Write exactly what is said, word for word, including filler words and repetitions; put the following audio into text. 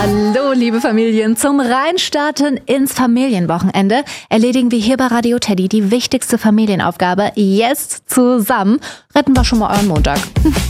Hallo, liebe Familien. Zum Reinstarten ins Familienwochenende erledigen wir hier bei Radio Teddy die wichtigste Familienaufgabe. Jetzt zusammen retten wir schon mal euren Montag.